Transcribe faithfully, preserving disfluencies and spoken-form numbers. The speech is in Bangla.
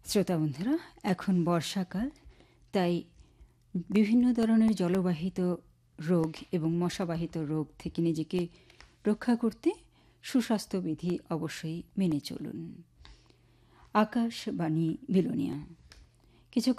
শ্রোতা বন্ধুরা, এখন বর্ষাকাল, তাই বিভিন্ন ধরনের জলবাহিত রোগ এবং মশাবাহিত রোগ থেকে নিজেকে রক্ষা করতে সুস্বাস্থ্যবিধি অবশ্যই মেনে চলুন। আকাশবাণী বিলোনিয়া।